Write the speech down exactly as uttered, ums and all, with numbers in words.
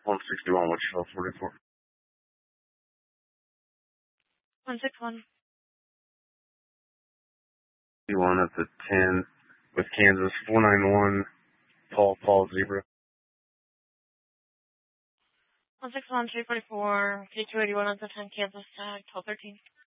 one sixty-one, Wichita, forty-four. one six one. one at the ten with Kansas, four nine one, Paul, Paul, Zebra. one six one, three forty-four, K two eighty-one at the ten, Kansas, tag, twelve thirteen.